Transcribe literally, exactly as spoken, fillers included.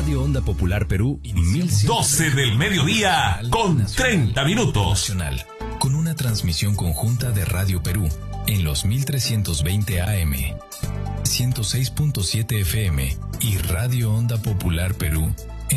Radio Onda Popular Perú, doce del mediodía con treinta minutos. Con una transmisión conjunta de Radio Perú en los mil trescientos veinte A M, ciento seis punto siete F M y Radio Onda Popular Perú